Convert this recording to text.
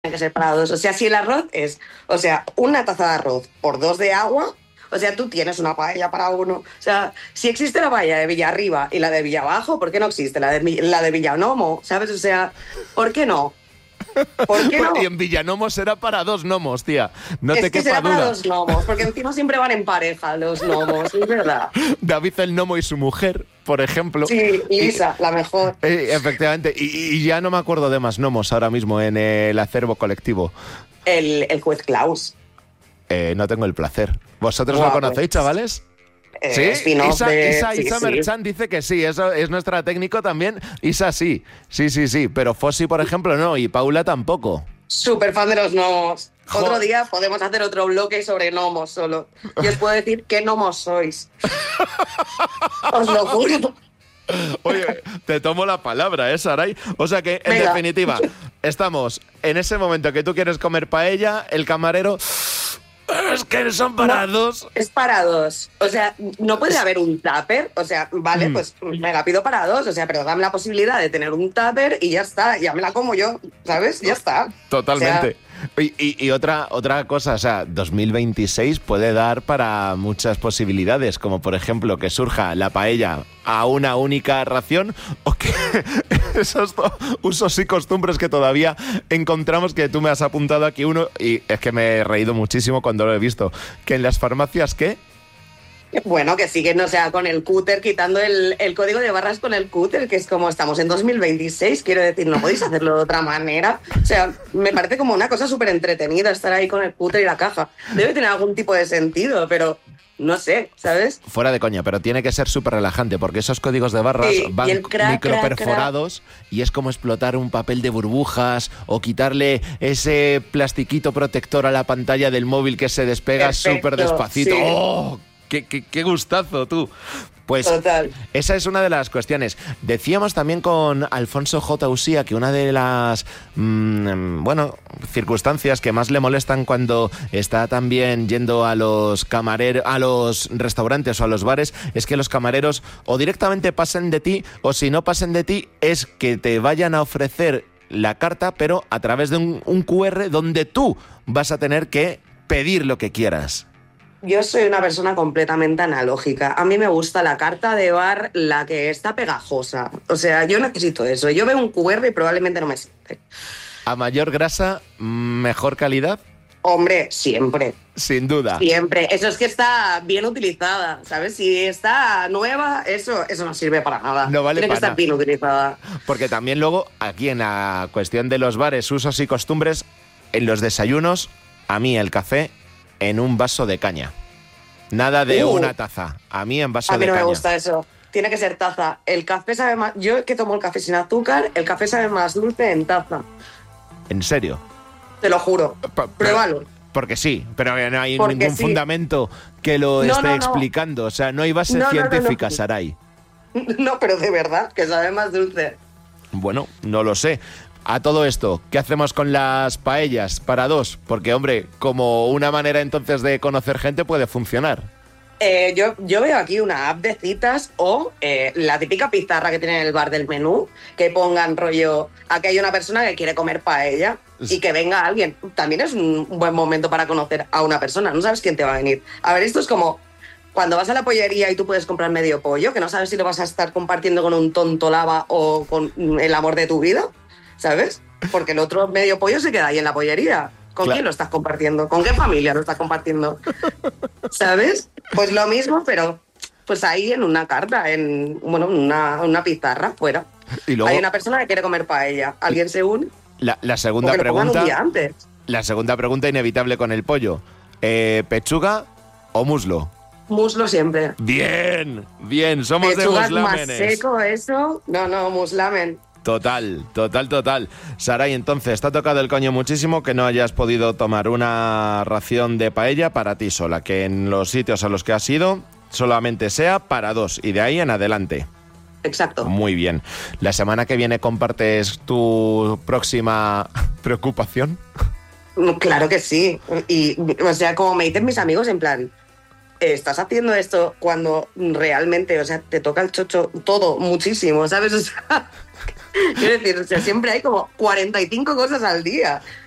que ser para dos. O sea, si el arroz es, o sea, una taza de arroz por 2 de agua, o sea, tú tienes una paella para uno. O sea, si existe la paella de Villarriba y la de Villabajo, ¿por qué no existe la de Villanomo? ¿Sabes? O sea, ¿por qué no? ¿Por qué no? Y en Villanomo será para 2 gnomos, tía. No Es te que quepa será para duda. 2 gnomos, porque encima siempre van en pareja los gnomos, es verdad. David el gnomo y su mujer, por ejemplo. Sí, Lisa, la mejor. Efectivamente. Y ya no me acuerdo de más gnomos ahora mismo en el acervo colectivo. El juez Klaus. No tengo el placer. ¿Vosotros lo Guau, conocéis, pues, chavales? ¿Sí? spin-off de... sí, Isa sí. Merchant dice que sí, eso es nuestra técnico también. Isa sí, sí, pero Fossi, por ejemplo, no, y Paula tampoco. Súper fan de los gnomos. Jo- Otro día podemos hacer otro bloque sobre gnomos solo. Y os puedo decir qué gnomos sois. Os lo juro. Oye, te tomo la palabra, Saray? O sea que, en Venga. definitiva, estamos en ese momento que tú quieres comer paella, el camarero... Es que son para No. dos. Es para dos. O sea, no puede haber un tupper. O sea, vale, pues me la pido para dos. O sea, pero dame la posibilidad de tener un tupper y ya está. Ya me la como yo, ¿sabes? Ya está. Totalmente. O sea, Y otra cosa, o sea, 2026 puede dar para muchas posibilidades, como por ejemplo que surja la paella a una única ración o que esos usos y costumbres que todavía encontramos, que tú me has apuntado aquí uno, y es que me he reído muchísimo cuando lo he visto, que en las farmacias, ¿qué? bueno, que siguen, o sea, con el cúter, quitando el código de barras con el cúter, que es como estamos en 2026, quiero decir, no podéis hacerlo de otra manera. O sea, me parece como una cosa súper entretenida estar ahí con el cúter y la caja. Debe tener algún tipo de sentido, pero no sé, ¿sabes? Fuera de coña, pero tiene que ser súper relajante porque esos códigos de barras Sí, van y el crack, microperforados y es como explotar un papel de burbujas o quitarle ese plastiquito protector a la pantalla del móvil que se despega Perfecto, súper despacito. sí. ¡Oh! ¡Qué gustazo, tú! Pues Total. esa es una de las cuestiones. Decíamos también con Alfonso J. Usía que una de las circunstancias que más le molestan cuando está también yendo a los camareros, a los restaurantes o a los bares, es que los camareros o directamente pasen de ti, o si no pasen de ti, es que te vayan a ofrecer la carta, pero a través de un QR donde tú vas a tener que pedir lo que quieras. Yo soy una persona completamente analógica. A mí me gusta la carta de bar, la que está pegajosa. O sea, yo necesito eso. Yo veo un QR y probablemente no me siente. A mayor grasa, mejor calidad, Hombre, siempre. sin duda. Siempre. Eso es que está bien utilizada, ¿sabes? Si está nueva, eso no sirve para nada. No vale Tiene que para estar nada. bien utilizada. Porque también luego, aquí en la cuestión de los bares, usos y costumbres, en los desayunos, a mí el café en un vaso de caña. Nada de una taza. A mí en vaso A mí de no caña. me gusta eso. Tiene que ser taza. El café sabe más... Yo que tomo el café sin azúcar, el café sabe más dulce en taza. ¿En serio? Te lo juro. Pruébalo. Porque sí, pero no hay Porque ningún sí. fundamento que lo No, esté no. explicando. O sea, no hay base No, científica, no. Saray. No, pero de verdad, que sabe más dulce. Bueno, no lo sé. A todo esto, ¿qué hacemos con las paellas para dos? Porque, hombre, como una manera entonces de conocer gente puede funcionar. Yo veo aquí una app de citas o la típica pizarra que tienen en el bar del menú, que pongan rollo, aquí hay una persona que quiere comer paella y que venga alguien. También es un buen momento para conocer a una persona, no sabes quién te va a venir. A ver, esto es como cuando vas a la pollería y tú puedes comprar medio pollo, que no sabes si lo vas a estar compartiendo con un tonto lava o con el amor de tu vida, ¿sabes? Porque el otro medio pollo se queda ahí en la pollería. ¿Con Claro. quién lo estás compartiendo? ¿Con qué familia lo estás compartiendo? ¿Sabes? Pues lo mismo, pero pues ahí en una carta, en una pizarra fuera. Y luego, Hay una persona que quiere comer paella. ¿Alguien se une? la O segunda que lo pongan un día pregunta. antes. La segunda pregunta inevitable con el pollo. ¿Pechuga o muslo? Muslo siempre. Bien, somos Pechugas de más muslámenes. seco, eso. No, muslamen. Total. Saray, entonces, te ha tocado el coño muchísimo que no hayas podido tomar una ración de paella para ti sola, que en los sitios a los que has ido solamente sea para dos y de ahí en adelante. Exacto. Muy bien. La semana que viene compartes tu próxima preocupación. Claro que sí. Y, o sea, como me dicen mis amigos, en plan, estás haciendo esto cuando realmente, o sea, te toca el chocho todo, muchísimo, ¿sabes? O sea, quiero decir, o sea, siempre hay como 45 cosas al día.